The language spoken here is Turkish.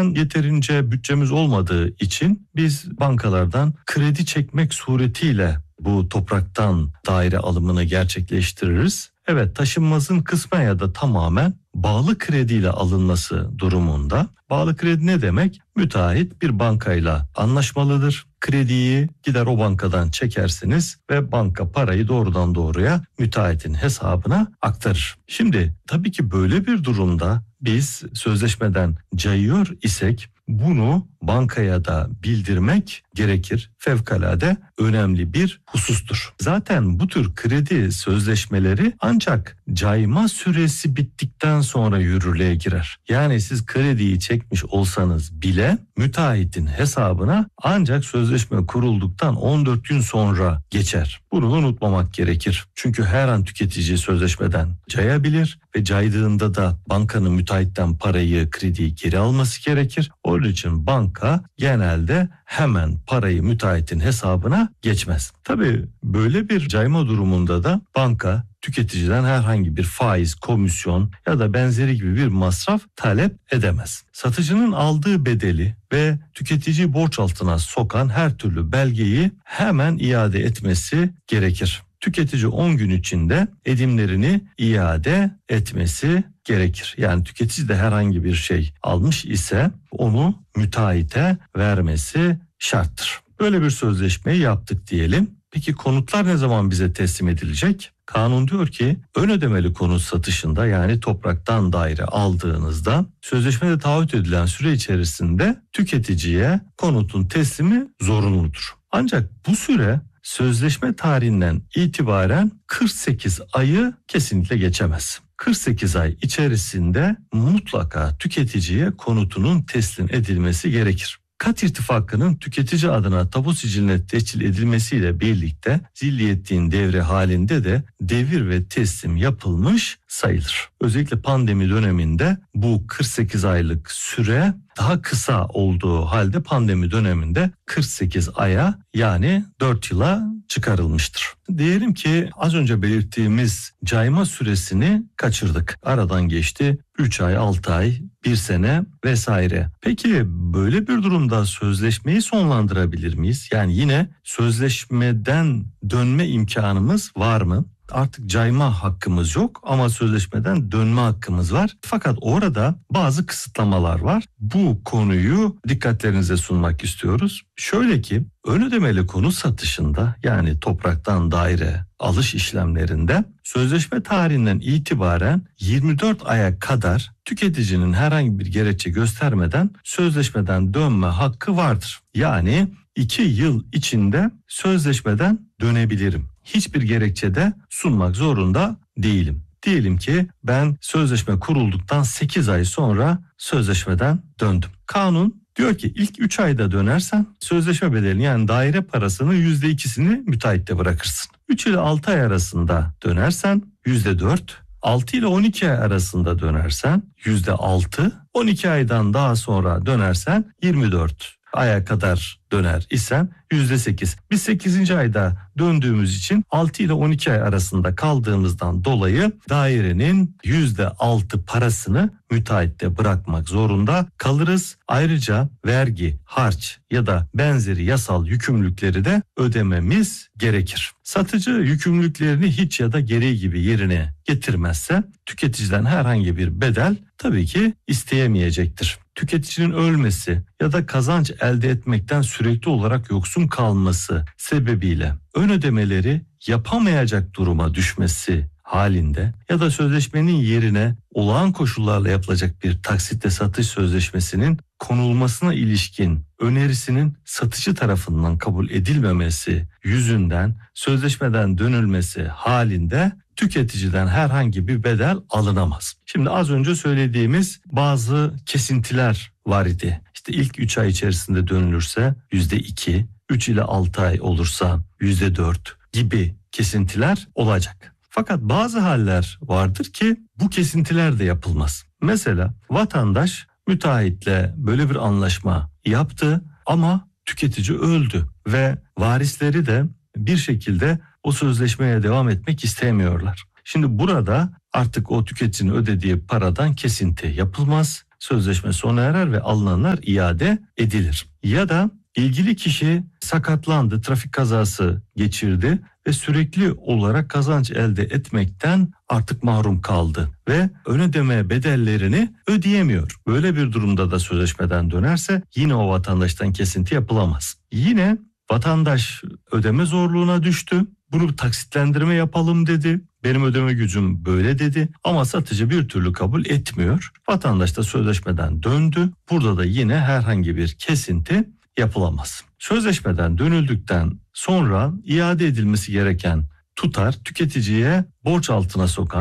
zaten yeterince bütçemiz olmadığı için biz bankalardan kredi çekmek suretiyle bu topraktan daire alımını gerçekleştiririz. Evet, taşınmazın kısmen ya da tamamen bağlı krediyle alınması durumunda. Bağlı kredi ne demek? Müteahhit bir bankayla anlaşmalıdır. Krediyi gider o bankadan çekersiniz ve banka parayı doğrudan doğruya müteahhitin hesabına aktarır. Şimdi tabii ki böyle bir durumda biz sözleşmeden cayıyor isek bunu bankaya da bildirmek gerekir. Fevkalade önemli bir husustur. Zaten bu tür kredi sözleşmeleri ancak cayma süresi bittikten sonra yürürlüğe girer. Yani siz krediyi çekmiş olsanız bile müteahhitin hesabına ancak sözleşme kurulduktan 14 gün sonra geçer. Bunu unutmamak gerekir. Çünkü her an tüketici sözleşmeden cayabilir ve caydığında da bankanın müteahhitten parayı, krediyi geri alması gerekir. Onun için banka genelde hemen parayı müteahhitin hesabına geçmez. Tabii böyle bir cayma durumunda da banka tüketiciden herhangi bir faiz, komisyon ya da benzeri gibi bir masraf talep edemez. Satıcının aldığı bedeli ve tüketiciyi borç altına sokan her türlü belgeyi hemen iade etmesi gerekir. Tüketici 10 gün içinde edimlerini iade etmesi gerekir. Yani tüketici de herhangi bir şey almış ise onu müteahhite vermesi şarttır. Böyle bir sözleşmeyi yaptık diyelim. Peki konutlar ne zaman bize teslim edilecek? Kanun diyor ki ön ödemeli konut satışında yani topraktan daire aldığınızda sözleşmede taahhüt edilen süre içerisinde tüketiciye konutun teslimi zorunludur. Ancak bu süre sözleşme tarihinden itibaren 48 ayı kesinlikle geçemez. 48 ay içerisinde mutlaka tüketiciye konutunun teslim edilmesi gerekir. Kat irtifakının tüketici adına tapu siciline tescil edilmesiyle birlikte zilliyettin devri halinde de devir ve teslim yapılmış sayılır. Özellikle pandemi döneminde bu 48 aylık süre daha kısa olduğu halde pandemi döneminde 48 aya yani 4 yıla çıkarılmıştır. Diyelim ki az önce belirttiğimiz cayma süresini kaçırdık. Aradan geçti 3 ay, 6 ay, 1 sene vesaire. Peki böyle bir durumda sözleşmeyi sonlandırabilir miyiz? Yani yine sözleşmeden dönme imkanımız var mı? Artık cayma hakkımız yok ama sözleşmeden dönme hakkımız var. Fakat orada bazı kısıtlamalar var. Bu konuyu dikkatlerinize sunmak istiyoruz. Şöyle ki ön ödemeli konut satışında yani topraktan daire alış işlemlerinde sözleşme tarihinden itibaren 24 aya kadar tüketicinin herhangi bir gerekçe göstermeden sözleşmeden dönme hakkı vardır. Yani 2 yıl içinde sözleşmeden dönebilirim. Hiçbir gerekçe de sunmak zorunda değilim. Diyelim ki ben sözleşme kurulduktan 8 ay sonra sözleşmeden döndüm. Kanun diyor ki ilk 3 ayda dönersen sözleşme bedelini yani daire parasının %2'sini müteahhitte bırakırsın. 3 ile 6 ay arasında dönersen %4, 6 ile 12 ay arasında dönersen %6, 12 aydan daha sonra dönersen 24 aya kadar döner isen %8. Biz 8. ayda döndüğümüz için 6 ile 12 ay arasında kaldığımızdan dolayı dairenin %6 parasını müteahhitte bırakmak zorunda kalırız. Ayrıca vergi, harç ya da benzeri yasal yükümlülükleri de ödememiz gerekir. Satıcı yükümlülüklerini hiç ya da gereği gibi yerine getirmezse tüketiciden herhangi bir bedel tabii ki isteyemeyecektir. Tüketicinin ölmesi ya da kazanç elde etmekten sürekli olarak yoksun kalması sebebiyle ön ödemeleri yapamayacak duruma düşmesi halinde ya da sözleşmenin yerine olağan koşullarla yapılacak bir taksitle satış sözleşmesinin konulmasına ilişkin önerisinin satıcı tarafından kabul edilmemesi yüzünden sözleşmeden dönülmesi halinde tüketiciden herhangi bir bedel alınamaz. Şimdi az önce söylediğimiz bazı kesintiler var idi. İşte ilk 3 ay içerisinde dönülürse %2, 3 ile 6 ay olursa %4 gibi kesintiler olacak. Fakat bazı haller vardır ki bu kesintiler de yapılmaz. Mesela vatandaş müteahhitle böyle bir anlaşma yaptı ama tüketici öldü ve varisleri de bir şekilde o sözleşmeye devam etmek istemiyorlar. Şimdi burada artık o tüketicinin ödediği paradan kesinti yapılmaz. sözleşme sona erer ve alınanlar iade edilir. Ya da ilgili kişi sakatlandı, trafik kazası geçirdi ve sürekli olarak kazanç elde etmekten artık mahrum kaldı ve ön ödeme bedellerini ödeyemiyor. Böyle bir durumda da sözleşmeden dönerse yine o vatandaştan kesinti yapılamaz. Yine vatandaş ödeme zorluğuna düştü. Bunu taksitlendirme yapalım dedi. Benim ödeme gücüm böyle dedi ama satıcı bir türlü kabul etmiyor. Vatandaş da sözleşmeden döndü. Burada da yine herhangi bir kesinti yapılamaz. Sözleşmeden dönüldükten sonra iade edilmesi gereken tutar tüketiciye borç altına sokan